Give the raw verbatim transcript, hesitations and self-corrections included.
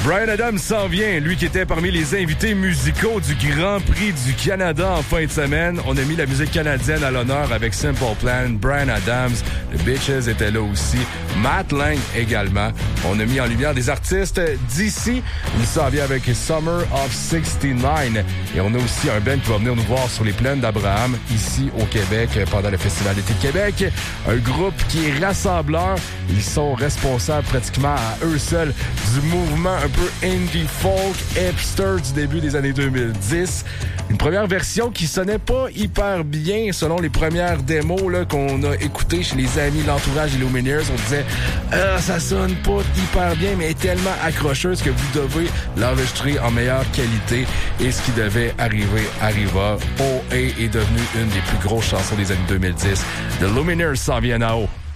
Bryan Adams s'en vient, lui qui était parmi les invités musicaux du Grand Prix du Canada en fin de semaine. On a mis la musique canadienne à l'honneur avec Simple Plan, Bryan Adams, The Bitches était là aussi, Matt Lang également. On a mis en lumière des artistes d'ici. Il s'en vient avec Summer of soixante-neuf. Et on a aussi un band qui va venir nous voir sur les plaines d'Abraham, ici au Québec, pendant le Festival d'été de Québec. Un groupe qui est rassembleur. Ils sont responsables pratiquement à eux seuls du mouvement un peu indie folk, hipster du début des années deux mille dix. Une première version qui sonnait pas hyper bien selon les premières démos là, qu'on a écoutées chez les amis, l'entourage des Lumineers. On disait ah, ça sonne pas hyper bien, mais est tellement accrocheuse que vous devez l'enregistrer en meilleure qualité. Et ce qui devait arriver arriva. O A est devenu une des plus grosses chansons des années deux mille dix. The Lumineers s'en viennent à haut.